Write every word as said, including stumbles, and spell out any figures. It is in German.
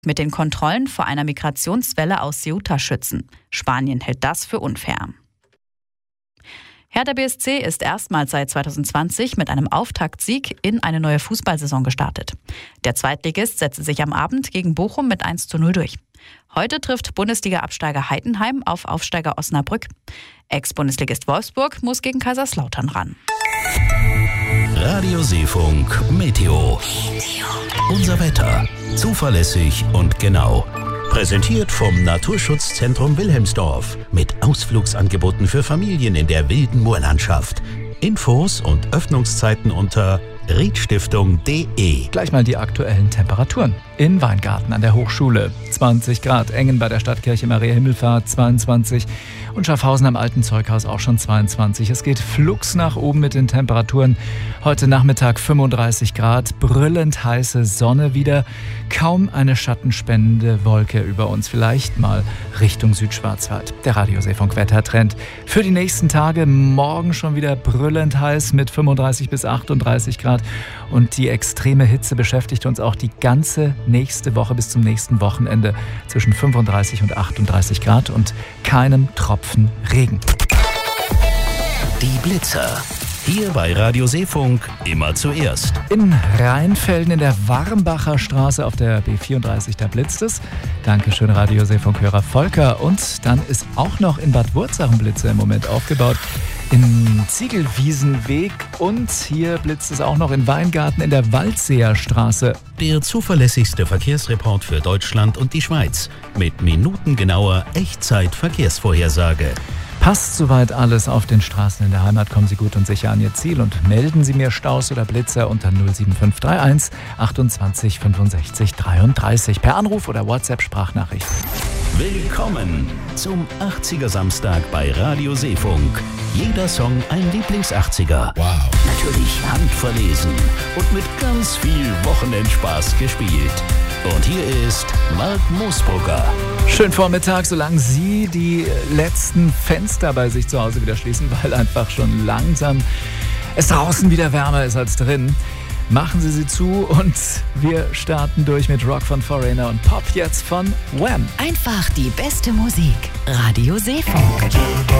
mit den Kontrollen vor einer Migrationswelle aus Ceuta schützen. Spanien hält das für unfair. Hertha B S C ist erstmals seit zwanzig zwanzig mit einem Auftaktsieg in eine neue Fußballsaison gestartet. Der Zweitligist setzte sich am Abend gegen Bochum mit eins zu null durch. Heute trifft Bundesliga-Absteiger Heidenheim auf Aufsteiger Osnabrück. Ex-Bundesligist Wolfsburg muss gegen Kaiserslautern ran. Radio Seefunk Meteo. Unser Wetter. Zuverlässig und genau. Präsentiert vom Naturschutzzentrum Wilhelmsdorf. Mit Ausflugsangeboten für Familien in der wilden Moorlandschaft. Infos und Öffnungszeiten unter riedstiftung punkt de. Gleich mal die aktuellen Temperaturen. In Weingarten an der Hochschule zwanzig Grad, Engen bei der Stadtkirche Maria Himmelfahrt zweiundzwanzig und Schaffhausen am Alten Zeughaus auch schon zweiundzwanzig. Es geht flugs nach oben mit den Temperaturen. Heute Nachmittag fünfunddreißig Grad, brüllend heiße Sonne wieder. Kaum eine schattenspendende Wolke über uns, vielleicht mal Richtung Südschwarzwald. Der Radio Seefunk Wettertrend für die nächsten Tage. Morgen schon wieder brüllend heiß mit fünfunddreißig bis achtunddreißig Grad. Und die extreme Hitze beschäftigt uns auch die ganze nächste Woche bis zum nächsten Wochenende zwischen fünfunddreißig und achtunddreißig Grad und keinem Tropfen Regen. Die Blitzer. Hier bei Radio Seefunk immer zuerst. In Rheinfelden in der Warmbacher Straße auf der B vierunddreißig, da blitzt es. Dankeschön, Radio Seefunk-Hörer Volker. Und dann ist auch noch in Bad Wurzach ein Blitzer im Moment aufgebaut. In Ziegelwiesenweg und hier blitzt es auch noch in Weingarten in der Waldseer Straße. Der zuverlässigste Verkehrsreport für Deutschland und die Schweiz mit minutengenauer Echtzeit-Verkehrsvorhersage. Passt soweit alles auf den Straßen in der Heimat, kommen Sie gut und sicher an Ihr Ziel und melden Sie mir Staus oder Blitzer unter null sieben fünf drei eins achtundzwanzig fünfundsechzig dreiunddreißig per Anruf oder WhatsApp-Sprachnachricht. Willkommen zum achtziger Samstag bei Radio Seefunk. Jeder Song ein Lieblings-achtziger. Wow. Natürlich handverlesen und mit ganz viel Wochenendspaß gespielt. Und hier ist Mark Moosbrugger. Schönen Vormittag, solange Sie die letzten Fenster bei sich zu Hause wieder schließen, weil einfach schon langsam es draußen wieder wärmer ist als drin. Machen Sie sie zu und wir starten durch mit Rock von Foreigner und Pop jetzt von Wham. Einfach die beste Musik. Radio Seefunk.